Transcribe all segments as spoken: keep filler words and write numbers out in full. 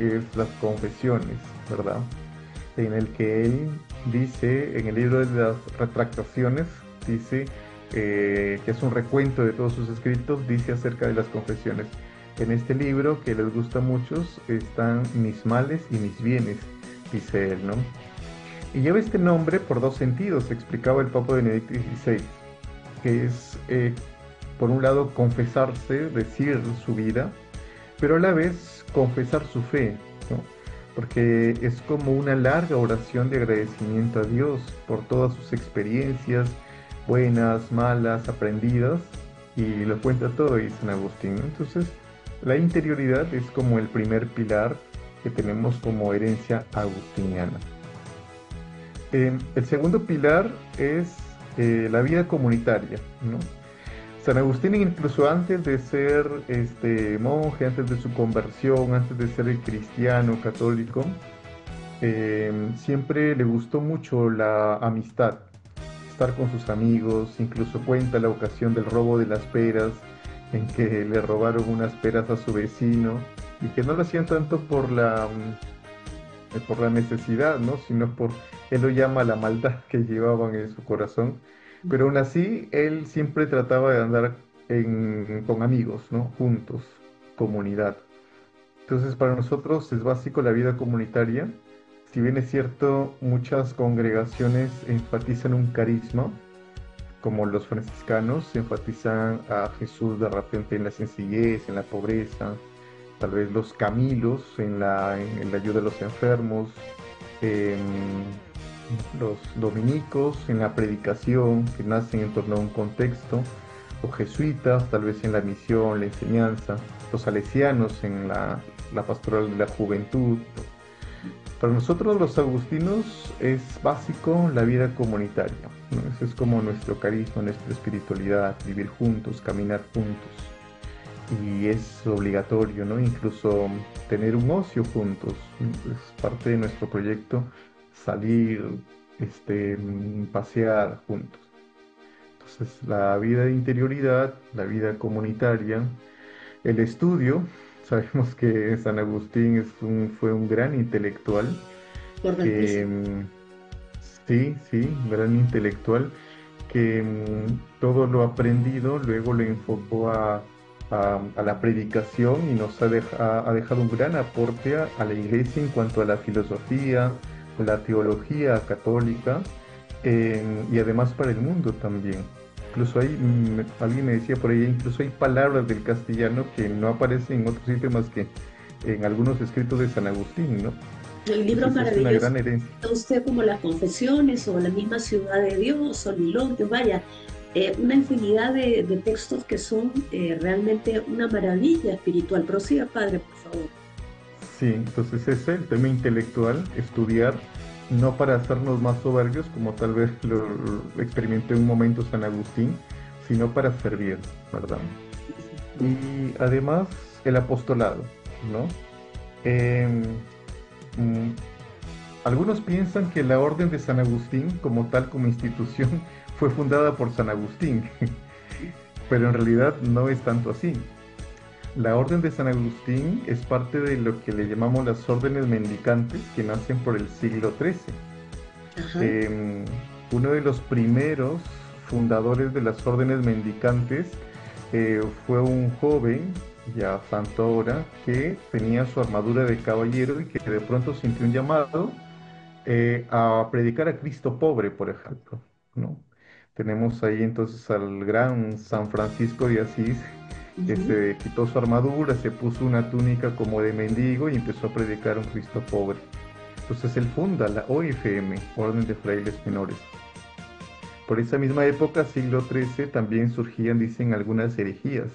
que es las Confesiones, ¿verdad? En el que él dice, en el libro de las Retractaciones, dice eh, que es un recuento de todos sus escritos, dice acerca de las confesiones. En este libro, que les gusta a muchos, están mis males y mis bienes, dice él, ¿no? Y lleva este nombre por dos sentidos, explicaba el Papa Benedicto dieciséis, que es, eh, por un lado, confesarse, decir su vida, pero a la vez confesar su fe, ¿no? Porque es como una larga oración de agradecimiento a Dios por todas sus experiencias, buenas, malas, aprendidas, y lo cuenta todo ahí San Agustín, ¿no? Entonces, la interioridad es como el primer pilar que tenemos como herencia agustiniana. Eh, el segundo pilar es eh, la vida comunitaria, ¿no? San Agustín, incluso antes de ser este, monje, antes de su conversión, antes de ser cristiano, católico, eh, siempre le gustó mucho la amistad, estar con sus amigos. Incluso cuenta la ocasión del robo de las peras, en que le robaron unas peras a su vecino, y que no lo hacían tanto por la, mm, por la necesidad, ¿no? Sino por, él lo llama la maldad que llevaban en su corazón. Pero aún así, él siempre trataba de andar en- con amigos, ¿no? Juntos, comunidad. Entonces, para nosotros es básico la vida comunitaria. Si bien es cierto, muchas congregaciones enfatizan un carisma, como los franciscanos enfatizan a Jesús de repente en la sencillez, en la pobreza, tal vez los Camilos en la, en la ayuda a los enfermos, em, los dominicos en la predicación, que nacen en torno a un contexto, los jesuitas tal vez en la misión, la enseñanza, los salesianos en la, la pastoral de la juventud. Para nosotros los agustinos es básico la vida comunitaria, ¿no? Ese es como nuestro carisma, nuestra espiritualidad, vivir juntos, caminar juntos. Y es obligatorio, ¿no? Incluso tener un ocio juntos. Es parte de nuestro proyecto salir, este, mm, pasear juntos. Entonces, la vida de interioridad, la vida comunitaria, el estudio. Sabemos que San Agustín es un- fue un gran intelectual, que Correctísimo. mm, sí, sí, un gran intelectual, que mm, todo lo aprendido luego lo enfocó a, a- a la predicación, y nos ha, deja- ha dejado un gran aporte a, a la iglesia en cuanto a la filosofía, la teología católica, eh, y además para el mundo también. Incluso hay, mm, alguien me decía por ahí, incluso hay palabras del castellano que no aparecen en otros sitios más que en algunos escritos de San Agustín, ¿no? El libro Entonces es una maravilloso, gran herencia. usted como las confesiones o la misma ciudad de Dios, Soliloquio, vaya, eh, una infinidad de, de textos que son eh, realmente una maravilla espiritual. Prosiga, padre, por favor. Sí, entonces es el tema intelectual, estudiar, no para hacernos más soberbios, como tal vez lo, lo experimenté un momento San Agustín, sino para servir, ¿verdad? Y además el apostolado, ¿no? Em, mm, Algunos piensan que la Orden de San Agustín, como tal, como institución, fue fundada por San Agustín, pero en realidad no es tanto así. La Orden de San Agustín es parte de lo que le llamamos las órdenes mendicantes, que nacen por el siglo trece. Ajá. Eh, Uno de los primeros fundadores de las órdenes mendicantes eh, fue un joven, ya santo ahora, que tenía su armadura de caballero y que de pronto sintió un llamado eh, a predicar a Cristo pobre, por ejemplo, ¿no? Tenemos ahí entonces al gran San Francisco de Asís, que Ujú. se quitó su armadura, se puso una túnica como de mendigo y empezó a predicar a un Cristo pobre. Entonces él funda la O F M, Orden de Frailes Menores. Por esa misma época, siglo trece, también surgían, dicen, algunas herejías.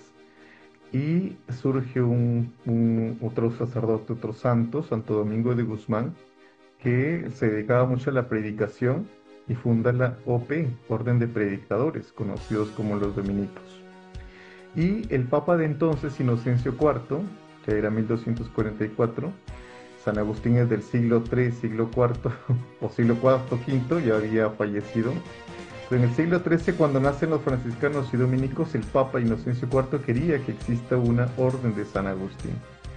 Y surge un, un- otro sacerdote, otro santo, Santo Domingo de Guzmán, que se dedicaba mucho a la predicación y funda la O P, Orden de Predicadores, conocidos como los dominicos. Y el Papa de entonces, Inocencio cuarto, que era mil doscientos cuarenta y cuatro, San Agustín es del siglo tres, siglo cuarto o siglo cuarto, quinto, ya había fallecido. Pero en el siglo trece, cuando nacen los franciscanos y dominicos, el Papa Inocencio cuarto quería que exista una orden de San Agustín.